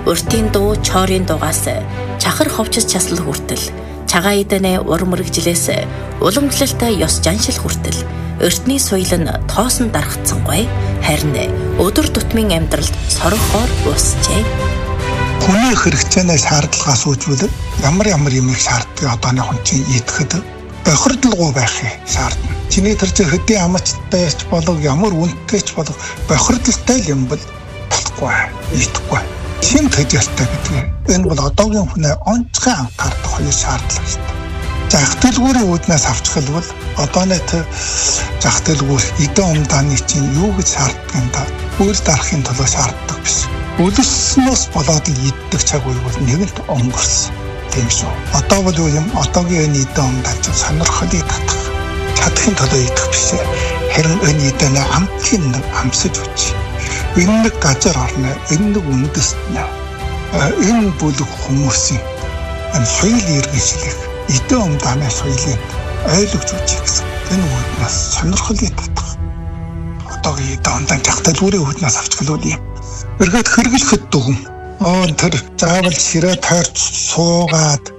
Өртийн дуу, чорын дуугаас чахар ховчс часлал хүртэл, цагаан эдэнэ урам мэрэгжлээс уламжлалтай ёс жаншил хүртэл эртний соёл нь тоосон дарагдсангүй, харин өдөр тутмын амьдралд соргохоор уусжээ. Хүний хэрэгцээнээс шаардлагаас үүсвэл ямар юм их шаарддаг одооны хүн чинь идэхэд бохирдлого байхыг шаардна. Чиний тэр чинь хөдөө амттай ч болов ямар үнэтэй ч болов бохирдолтой юм бол болохгүй, идэхгүй. Шин төжөлтэй гэдэг. Энэ бол одоогийн хүнээ онцгой анхаардаг хоёр шаардлага шүү дээ. Зах төлгүүрийн үүднээс авчихвал бол одооны тэр зах төлгүүр эдэн умдааны чинь юу гэж шаарддаг юм да? Үйл дарахын төлөө шаарддаг биш. Үлсснээс болоод иддэг цаг үе бол нэгэнт өнгөрсөн. Тийм шүү. Одоо бол юу юм? Одоогийн энэ эдэн умдаа чинь сонирхолыг татах. Чадахын төлөө идэх биш. Харин энэ эдэнэ амтын амсаж үуч. Энэ нэг газар орно, энэ нэг үндэстнэ. Энэ бүлэг хүмүүсийн энэ соёл иргэншлийг эдэн умдааны соёлыг ойлгож үучих гэсэн. Энэ үүднээс сонирхолыг татах. Одоогийн эдэн умдааны зах төлгүүрийн үүднээс авчихвал юм. Эргээд хэрэглэхэд дүгэн. Тэр заавал ширээ тойрч суугаад